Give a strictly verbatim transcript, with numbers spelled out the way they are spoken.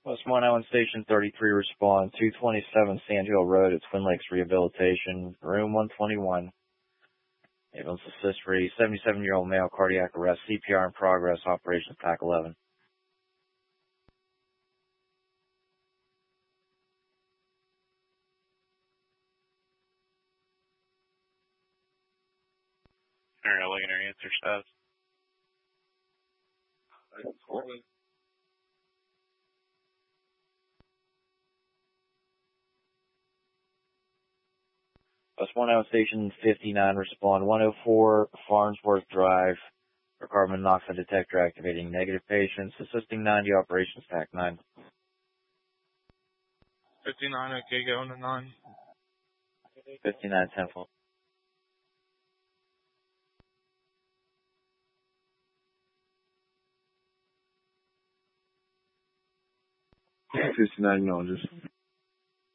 West one oh one Station thirty-three, respond two twenty-seven Sand Hill Road at Twin Lakes Rehabilitation, room one twenty-one. Ambulance assist for a seventy-seven-year-old male, cardiac arrest, C P R in progress, Operation Pack eleven. Alright, looking at answer status. West one oh one Station fifty-nine, respond one oh four Farnsworth Drive, for carbon monoxide detector activating, negative patients, assisting ninety, Operations Pack nine. fifty-nine, okay, going to nine. fifty-nine, ten full. fifty-nine, no, just